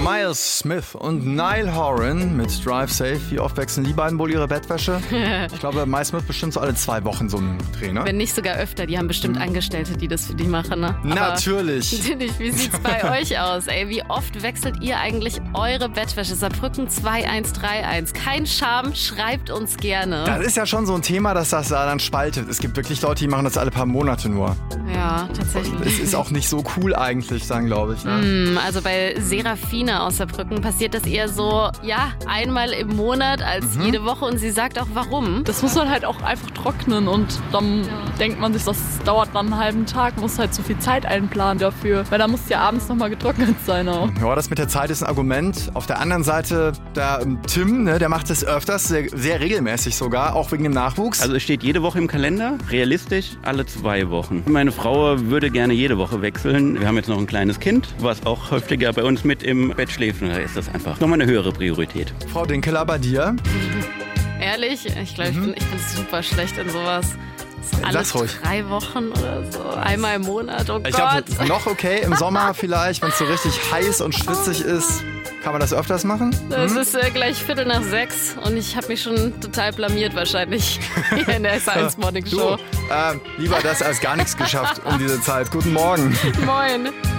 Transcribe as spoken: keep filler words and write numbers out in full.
Miles Smith und Niall Horan mit Drive Safe. Wie oft wechseln die beiden wohl ihre Bettwäsche? Ich glaube, Miles Smith bestimmt so alle zwei Wochen so ein Trainer. Wenn nicht sogar öfter. Die haben bestimmt Angestellte, die das für die machen. Ne? Aber natürlich. Wie sieht's bei euch aus? Ey, wie oft wechselt ihr eigentlich eure Bettwäsche? Saarbrücken zwei eins drei eins. Kein Scham, schreibt uns gerne. Das ist ja schon so ein Thema, dass das da dann spaltet. Es gibt wirklich Leute, die machen das alle paar Monate nur. Ja, tatsächlich. Es ist auch nicht so cool eigentlich, dann glaube ich. Ne? Mm, also bei Serafina aus Saarbrücken passiert das eher so, ja, einmal im Monat als mhm. jede Woche und sie sagt auch warum. Das muss man halt auch einfach trocknen und dann ja. denkt man sich, das dauert dann einen halben Tag, muss halt so viel Zeit einplanen dafür, weil da muss ja abends nochmal getrocknet sein auch. Ja, das mit der Zeit ist ein Argument. Auf der anderen Seite, der ähm, Tim, ne, der macht das öfters, sehr, sehr regelmäßig sogar, auch wegen dem Nachwuchs. Also es steht jede Woche im Kalender, realistisch alle zwei Wochen. Meine Frau würde gerne jede Woche wechseln. Wir haben jetzt noch ein kleines Kind, was auch häufiger bei uns mit im Bett schläft. Und da ist das einfach nochmal eine höhere Priorität. Frau Dinkeler, bei dir? Ehrlich? Ich glaube, ich, mhm. bin, ich bin super schlecht in sowas. So alle drei Wochen oder so, einmal im Monat, oh ich Gott. Glaub, noch okay, im Sommer vielleicht, wenn es so richtig heiß und schwitzig ist. Kann man das öfters machen? Es hm? ist äh, gleich Viertel nach sechs und ich habe mich schon total blamiert wahrscheinlich hier in der S eins Morning Show. Du, äh, lieber das als gar nichts geschafft um diese Zeit. Guten Morgen. Moin.